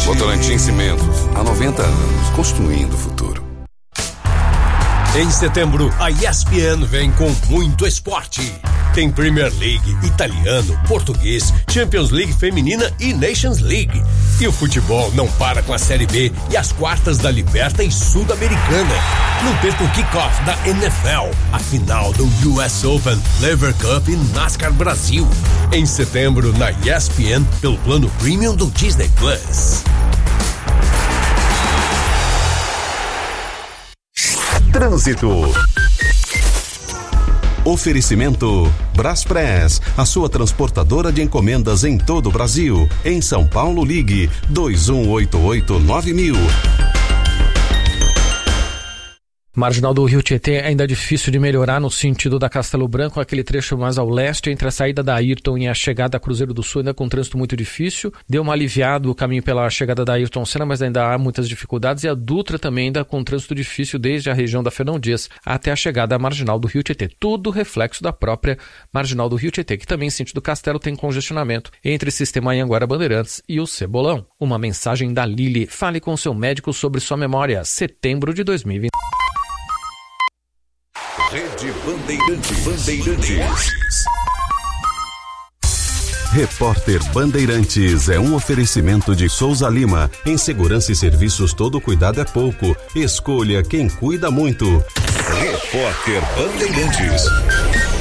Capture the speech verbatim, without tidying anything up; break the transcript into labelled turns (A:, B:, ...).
A: Votorantim Cimentos, há noventa anos, construindo o futuro.
B: Em setembro, a E S P N vem com muito esporte. Tem Premier League, italiano, português, Champions League feminina e Nations League. E o futebol não para com a Série B e as quartas da Libertadores Sul-Americana. Não perca o kickoff da N F L, a final do U S Open, Lever Cup e NASCAR Brasil. Em setembro, na E S P N, pelo plano Premium do Disney Plus.
C: Trânsito. Oferecimento Braspress, a sua transportadora de encomendas em todo o Brasil. Em São Paulo, ligue dois um oito oito nove mil.
D: Marginal do Rio Tietê ainda é difícil de melhorar no sentido da Castelo Branco, aquele trecho mais ao leste, entre a saída da Ayrton e a chegada a Cruzeiro do Sul, ainda com trânsito muito difícil. Deu uma aliviada o caminho pela chegada da Ayrton Senna, mas ainda há muitas dificuldades. E a Dutra também ainda com trânsito difícil desde a região da Fernão Dias até a chegada à Marginal do Rio Tietê. Tudo reflexo da própria Marginal do Rio Tietê, que também em sentido Castelo tem congestionamento entre o sistema Anhanguera Bandeirantes e o Cebolão. Uma mensagem da Lili. Fale com seu médico sobre sua memória. Setembro de dois mil e vinte.
C: Rede Bandeirantes. Bandeirantes. Repórter Bandeirantes é um oferecimento de Souza Lima. Em segurança e serviços, todo cuidado é pouco. Escolha quem cuida muito. Repórter Bandeirantes.